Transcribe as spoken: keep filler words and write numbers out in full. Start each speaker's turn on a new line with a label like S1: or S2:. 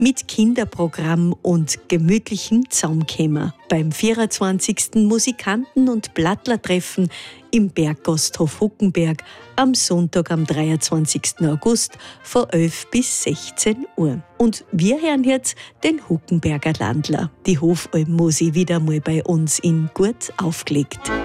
S1: mit Kinderprogramm und gemütlichen Zusammenkommen beim vierundzwanzigsten Musikanten- und Plattlertreffen im Berggasthof Huckenberg am Sonntag, am dreiundzwanzigsten August von elf bis sechzehn Uhr. Und wir hören jetzt den Huckenberger Landler. Die Hofalmmusi wieder mal bei uns in Gut aufgelegt.